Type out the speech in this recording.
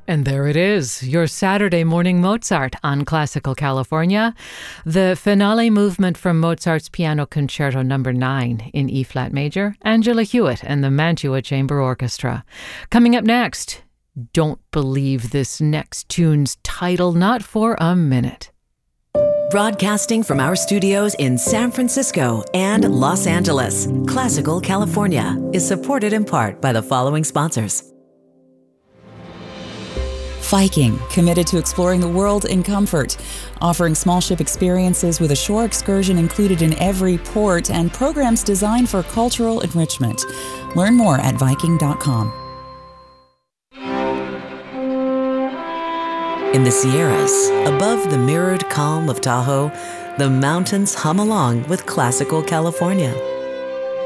And there it is, your Saturday morning Mozart on Classical California, the finale movement from Mozart's Piano Concerto No. 9 in E-flat major, Angela Hewitt and the Mantua Chamber Orchestra. Coming up next, don't believe this next tune's title, not for a minute. Broadcasting from our studios in San Francisco and Los Angeles, Classical California is supported in part by the following sponsors. Viking, committed to exploring the world in comfort, offering small ship experiences with a shore excursion included in every port and programs designed for cultural enrichment. Learn more at Viking.com. In the Sierras, above the mirrored calm of Tahoe, the mountains hum along with Classical California.